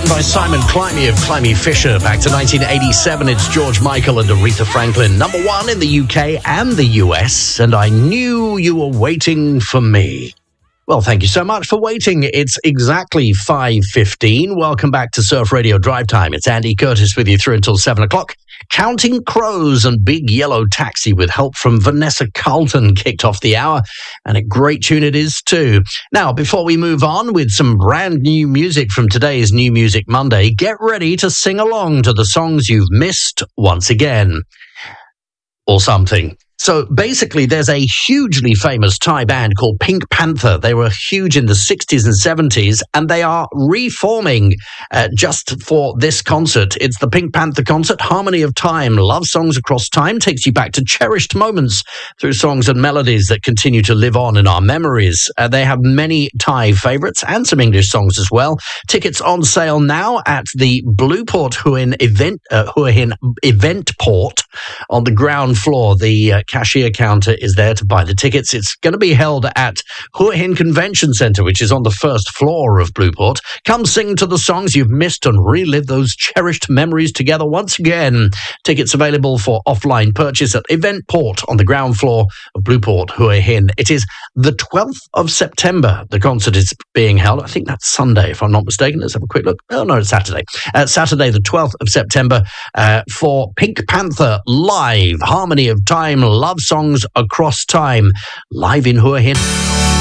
written by Simon Climie of Climie Fisher. Back to 1987, it's George Michael and Aretha Franklin. Number one in the UK and the US, and I knew you were waiting for me. Well, thank you so much for waiting. It's exactly 5:15. Welcome back to Surf Radio Drive Time. It's Andy Curtis with you through until 7 o'clock. Counting Crows and Big Yellow Taxi with help from Vanessa Carlton kicked off the hour, and a great tune it is too. Now, before we move on with some brand new music from today's New Music Monday, get ready to sing along to the songs you've missed once again. Or something. So basically, there's a hugely famous Thai band called Pink Panther. They were huge in the 60s and 70s, and they are reforming just for this concert. It's the Pink Panther concert, Harmony of Time. Love songs across time takes you back to cherished moments through songs and melodies that continue to live on in our memories. They have many Thai favorites and some English songs as well. Tickets on sale now at the Blueport Hua Hin Event Port on the ground floor. The cashier counter is there to buy the tickets. It's going to be held at Hua Hin Convention Centre, which is on the first floor of Blueport. Come sing to the songs you've missed and relive those cherished memories together once again. Tickets available for offline purchase at Event Port on the ground floor of Blueport Hua Hin. It is the 12th of September. The concert is being held. I think that's Sunday, if I'm not mistaken. Let's have a quick look. Oh, no, it's Saturday. Saturday, the 12th of September for Pink Panther live. Harmony of Time, love songs across time, live in Hua Hin.